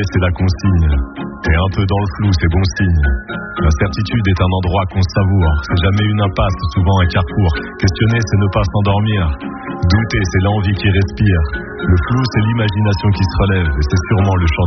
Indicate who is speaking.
Speaker 1: c'est la consigne. T'es un peu dans le flou, c'est bon signe. L'incertitude est un endroit qu'on savoure. C'est jamais une impasse, c'est souvent un carrefour. Questionner, c'est ne pas s'endormir. Douter, c'est l'envie qui respire. Le flou, c'est l'imagination qui se relève. Et c'est sûrement le chant